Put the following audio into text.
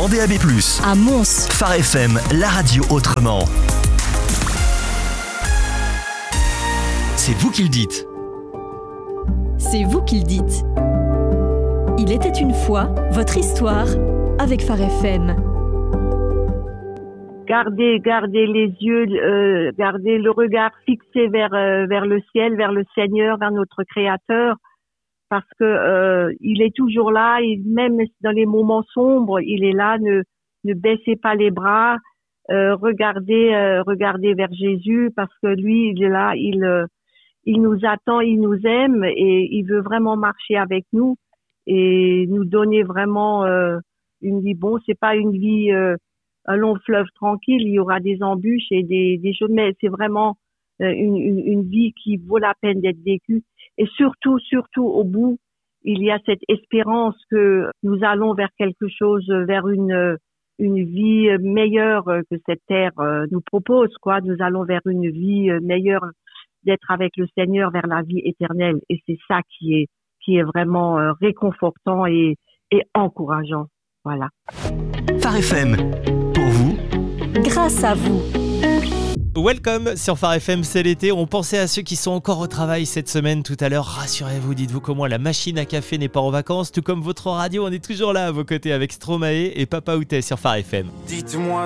en DAB+. À Mons. Phare FM, la radio autrement. C'est vous qui le dites. C'est vous qui le dites. Il était une fois votre histoire avec Phare FM. Gardez les yeux, gardez le regard fixé vers le ciel, vers le Seigneur, vers notre Créateur, parce que il est toujours là, et même dans les moments sombres, il est là. Ne baissez pas les bras, regardez vers Jésus, parce que lui, il est là, il nous attend, il nous aime, et il veut vraiment marcher avec nous et nous donner vraiment une vie. Bon, c'est pas une vie un long fleuve tranquille, il y aura des embûches et des choses, mais c'est vraiment une vie qui vaut la peine d'être vécue. Et surtout au bout, il y a cette espérance que nous allons vers quelque chose, vers une vie meilleure que cette terre nous propose, quoi. Nous allons vers une vie meilleure, d'être avec le Seigneur, vers la vie éternelle. Et c'est ça qui est vraiment réconfortant et encourageant. Voilà. Phare FM, pour vous. Grâce à vous. Welcome sur Phare FM, c'est l'été. On pensait à ceux qui sont encore au travail cette semaine tout à l'heure. Rassurez-vous, dites-vous qu'au moins la machine à café n'est pas en vacances. Tout comme votre radio, on est toujours là à vos côtés avec Stromae et Papa Outé sur Phare FM. Dites-moi